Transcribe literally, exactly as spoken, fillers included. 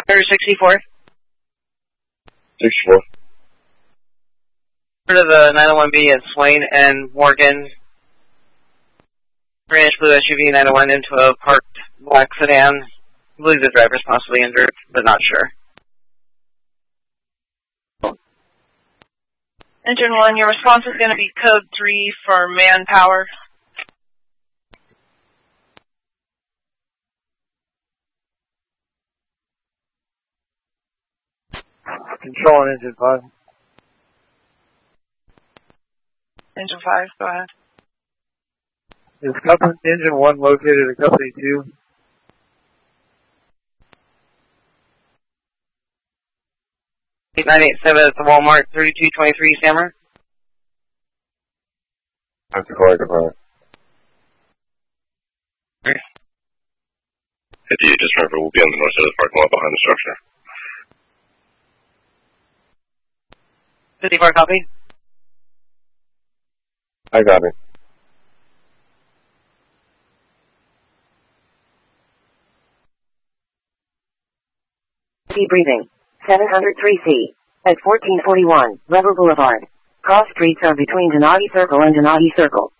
Doctor sixty-four. sixty-four. To the nine oh one B at Swain and Morgan. British blue S U V nine oh one into a parked black sedan. I believe the driver's possibly injured, but not sure. Engine one, your response is going to be code three for manpower. Control on engine five. Engine five, go ahead. Is company, engine one located at company two? eight nine eight seven at the Walmart, thirty-two twenty-three, Sammer. That's the correct department. fifty, just remember, we'll be on the north side of the parking lot behind the structure. fifty-four, copy. I copy. Debriefing. seven oh three C. At fourteen forty-one, Weber Boulevard. Cross streets are between Donati Circle and Donati Circle.